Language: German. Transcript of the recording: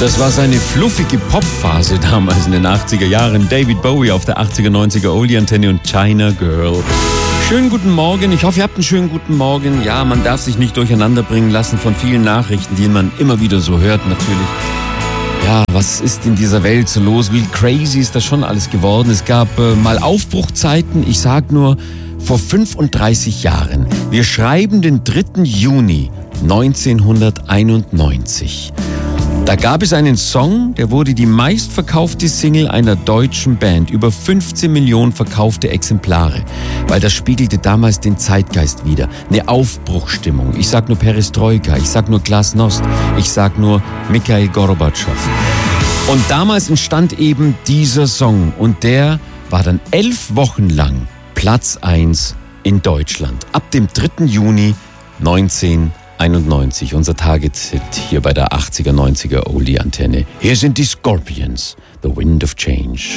Das war seine fluffige Popphase damals in den 80er Jahren. David Bowie auf der 80er, 90er Oldie-Antenne und China Girl. Schönen guten Morgen. Ich hoffe, ihr habt einen schönen guten Morgen. Ja, man darf sich nicht durcheinander bringen lassen von vielen Nachrichten, die man immer wieder so hört natürlich. Ja, was ist in dieser Welt so los? Wie crazy ist das schon alles geworden? Es gab mal Aufbruchzeiten. Ich sag nur, vor 35 Jahren. Wir schreiben den 3. Juni 1991. Da gab es einen Song, der wurde die meistverkaufte Single einer deutschen Band. Über 15 Millionen verkaufte Exemplare. Weil das spiegelte damals den Zeitgeist wider. Eine Aufbruchstimmung. Ich sag nur Perestroika, ich sag nur Glasnost, ich sag nur Mikhail Gorbatschow. Und damals entstand eben dieser Song. Und der war dann 11 Wochen lang Platz 1 in Deutschland. Ab dem 3. Juni 1991. Unser Target-Hit hier bei der 80er, 90er Oldie-Antenne. Hier sind die Scorpions, The Wind of Change.